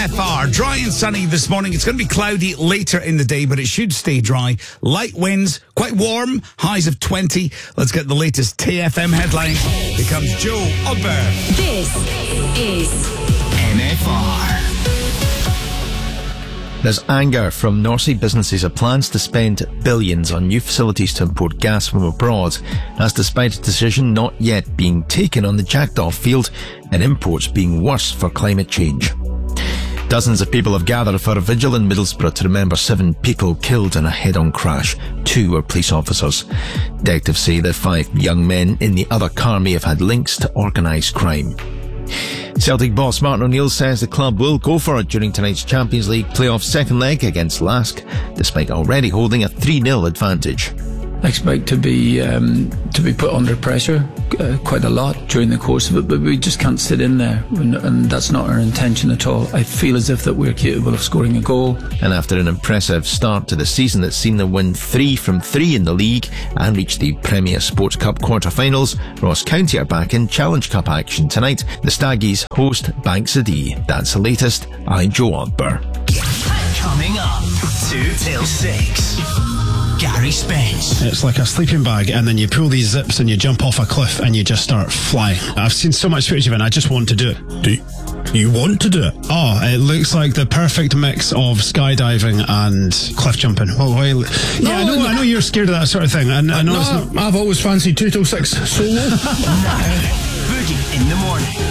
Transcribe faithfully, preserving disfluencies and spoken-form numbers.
F R. Dry and sunny this morning. It's going to be cloudy later in the day, but it should stay dry. Light winds, quite warm, highs of twenty. Let's get the latest T F M headlines. Here comes Joe Ogber. This is M F R. There's anger from North Sea businesses at plans to spend billions on new facilities to import gas from abroad, as despite a decision not yet being taken on the Jackdaw field and imports being worse for climate change. Dozens of people have gathered for a vigil in Middlesbrough to remember seven people killed in a head-on crash. Two were police officers. Detectives say that five young men in the other car may have had links to organised crime. Celtic boss Martin O'Neill says the club will go for it during tonight's Champions League playoff second leg against Lask, despite already holding a three nil advantage. I expect to be um, to be put under pressure uh, quite a lot during the course of it, but we just can't sit in there, and, and that's not our intention at all. I feel as if that we're capable of scoring a goal. And after an impressive start to the season that's seen them win three from three in the league and reach the Premier Sports Cup quarter-finals, Ross County are back in Challenge Cup action tonight. The Staggies host Bankside. That's the latest. I'm Joe Ogber. Coming up, two till six. Gary Spence. It's like a sleeping bag, and then you pull these zips and you jump off a cliff and you just start flying. I've seen so much footage of it and I just want to do it. Do you, you want to do it? Oh, it looks like the perfect mix of skydiving and cliff jumping. Well, why, yeah, I know, I know you're scared of that sort of thing. I, I know no, it's not. I've always fancied two till six solo. Now, Boogie in the morning.